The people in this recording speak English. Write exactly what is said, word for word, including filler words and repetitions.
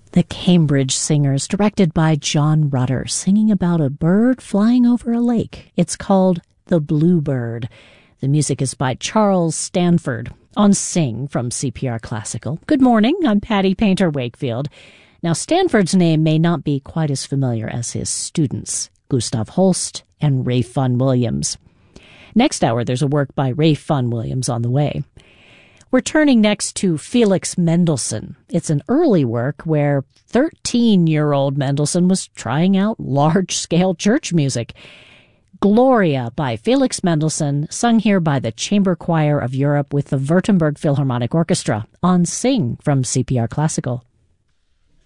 The Cambridge Singers, directed by John Rutter, singing about a bird flying over a lake. It's called The Bluebird. The music is by Charles Stanford on Sing from C P R Classical. Good morning, I'm Patty Painter Wakefield. Now, Stanford's name may not be quite as familiar as his students, Gustav Holst and Ray Fun Williams. Next hour, there's a work by Ray Fun Williams on the way. We're turning next to Felix Mendelssohn. It's an early work where thirteen-year-old Mendelssohn was trying out large-scale church music. Gloria by Felix Mendelssohn, sung here by the Chamber Choir of Europe with the Württemberg Philharmonic Orchestra on Sing from C P R Classical.